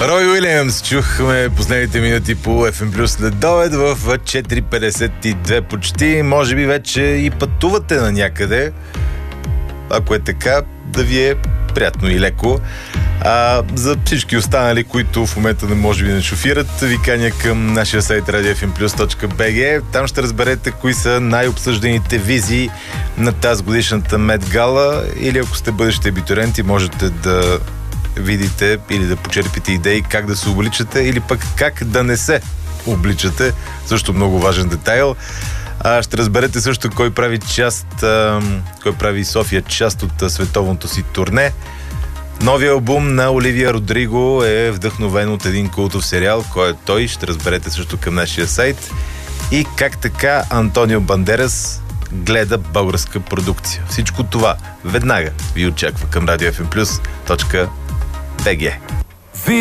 Рой Уилямс чухме последните минути по FM Plus следобед в 4:52 почти. Може би вече и пътувате на някъде. Ако е така, да ви е приятно и леко. За всички останали, които в момента може би не шофират, ви каня към нашия сайт radiofmplus.bg. Там ще разберете кои са най-обсъжданите визии на тази годишната Мет Гала, или ако сте бъдещи абитуриенти, можете да видите или да почерпите идеи как да се обличате или пък как да не се обличате. Също много важен детайл. Ще разберете също кой прави София част от световното си турне. Новия албум на Оливия Родриго е вдъхновен от един култов сериал. Кой е той? Ще разберете също към нашия сайт. И как така Антонио Бандерас гледа българска продукция. Всичко това веднага ви очаква към radiofmplus.bg.